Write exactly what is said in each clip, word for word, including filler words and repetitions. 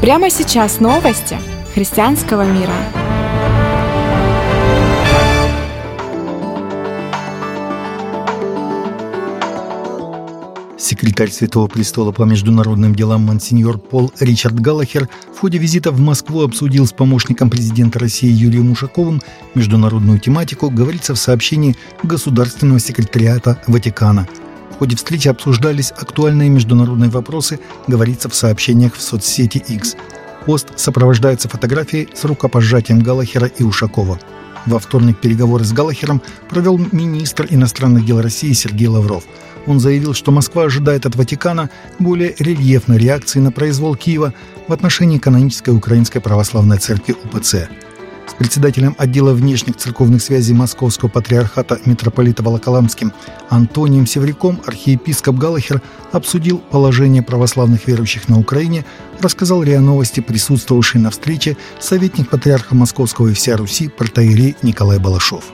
Прямо сейчас новости христианского мира. Секретарь Святого Престола по международным делам монсеньор Пол Ричард Галлахер в ходе визита в Москву обсудил с помощником президента России Юрием Ушаковым международную тематику, говорится в сообщении Государственного секретариата Ватикана. В ходе встречи обсуждались актуальные международные вопросы, говорится в сообщениях в соцсети X. Пост сопровождается фотографией с рукопожатием Галлахера и Ушакова. Во вторник переговоры с Галлахером провел министр иностранных дел России Сергей Лавров. Он заявил, что Москва ожидает от Ватикана более рельефной реакции на произвол Киева в отношении канонической Украинской Православной Церкви УПЦ. С председателем отдела внешних церковных связей Московского патриархата митрополита Волоколамским Антонием Севряком архиепископ Галлахер обсудил положение православных верующих на Украине, рассказал РИА Новости присутствовавший на встрече советник патриарха Московского и всея Руси протоиерей Николай Балашов.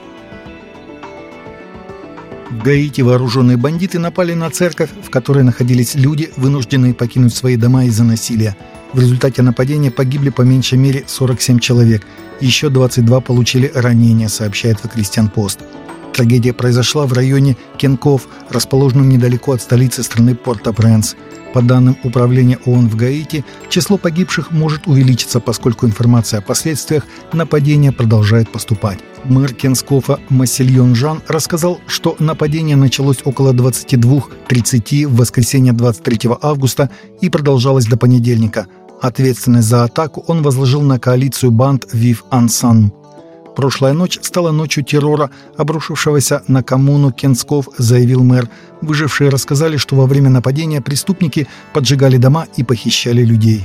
В Гаити вооруженные бандиты напали на церковь, в которой находились люди, вынужденные покинуть свои дома из-за насилия. В результате нападения погибли по меньшей мере сорок семь человек, еще двадцать два получили ранения, сообщает The Christian Post. Трагедия произошла в районе Кенков, расположенном недалеко от столицы страны Порт-о-Пренс. По данным Управления ООН в Гаити, число погибших может увеличиться, поскольку информация о последствиях нападения продолжает поступать. Мэр Кенскофа Массильон Жан рассказал, что нападение началось около двадцать два тридцать в воскресенье двадцать третьего августа и продолжалось до понедельника. Ответственность за атаку он возложил на коалицию банд Вив Ансан. Прошлая ночь стала ночью террора, обрушившегося на коммуну Кенсков, заявил мэр. Выжившие рассказали, что во время нападения преступники поджигали дома и похищали людей.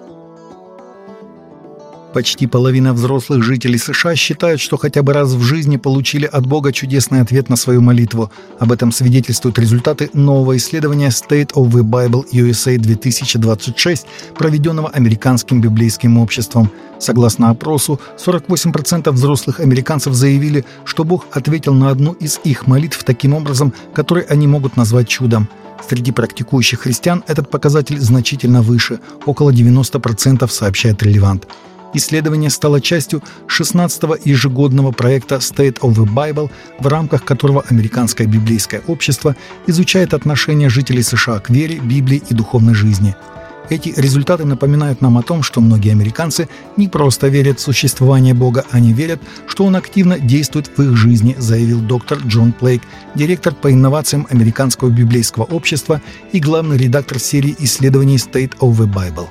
Почти половина взрослых жителей США считают, что хотя бы раз в жизни получили от Бога чудесный ответ на свою молитву. Об этом свидетельствуют результаты нового исследования State of the Bible ю эс эй две тысячи двадцать шесть, проведенного Американским библейским обществом. Согласно опросу, сорок восемь процентов взрослых американцев заявили, что Бог ответил на одну из их молитв таким образом, который они могут назвать чудом. Среди практикующих христиан этот показатель значительно выше, около девяносто процентов, сообщает Релевант. Исследование стало частью шестнадцатого ежегодного проекта State of the Bible, в рамках которого Американское библейское общество изучает отношение жителей США к вере, Библии и духовной жизни. Эти результаты напоминают нам о том, что многие американцы не просто верят в существование Бога, они верят, что Он активно действует в их жизни, заявил доктор Джон Плейк, директор по инновациям Американского библейского общества и главный редактор серии исследований State of the Bible.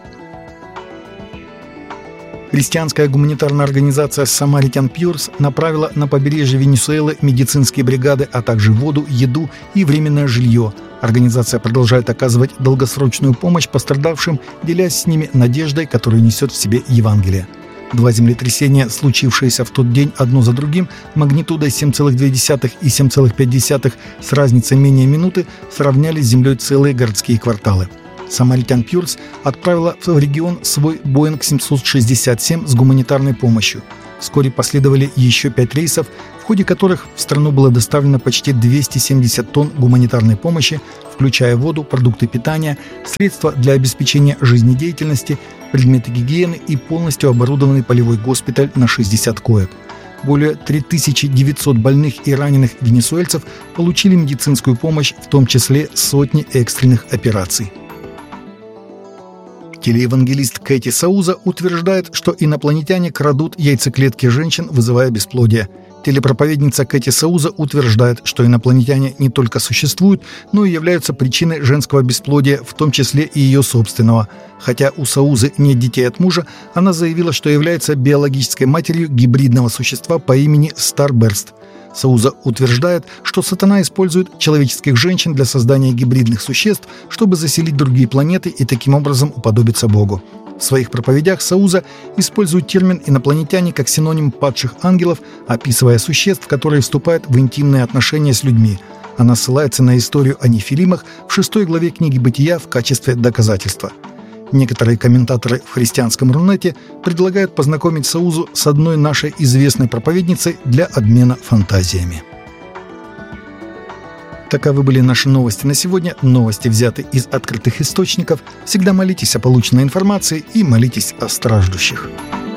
Христианская гуманитарная организация Samaritan Purs направила на побережье Венесуэлы медицинские бригады, а также воду, еду и временное жилье. Организация продолжает оказывать долгосрочную помощь пострадавшим, делясь с ними надеждой, которую несет в себе Евангелие. Два землетрясения, случившиеся в тот день одно за другим, магнитудой семь целых две десятых и семь целых пять десятых с разницей менее минуты, сравняли с землей целые городские кварталы. Samaritan Purs отправила в регион свой Боинг семьсот шестьдесят семь с гуманитарной помощью. Вскоре последовали еще пять рейсов, в ходе которых в страну было доставлено почти двести семьдесят тонн гуманитарной помощи, включая воду, продукты питания, средства для обеспечения жизнедеятельности, предметы гигиены и полностью оборудованный полевой госпиталь на шестьдесят коек. Более три тысячи девятьсот больных и раненых венесуэльцев получили медицинскую помощь, в том числе сотни экстренных операций. Телеевангелист Кэти Сауза утверждает, что инопланетяне крадут яйцеклетки женщин, вызывая бесплодие. Телепроповедница Кэти Сауза утверждает, что инопланетяне не только существуют, но и являются причиной женского бесплодия, в том числе и ее собственного. Хотя у Саузы нет детей от мужа, она заявила, что является биологической матерью гибридного существа по имени Старберст. Сауза утверждает, что сатана использует человеческих женщин для создания гибридных существ, чтобы заселить другие планеты и таким образом уподобиться Богу. В своих проповедях Сауза использует термин «инопланетяне» как синоним падших ангелов, описывая существ, которые вступают в интимные отношения с людьми. Она ссылается на историю о нефилимах в шестой главе книги «Бытия» в качестве доказательства. Некоторые комментаторы в христианском Рунете предлагают познакомить Саузу с одной нашей известной проповедницей для обмена фантазиями. Таковы были наши новости на сегодня. Новости взяты из открытых источников. Всегда молитесь о полученной информации и молитесь о страждущих.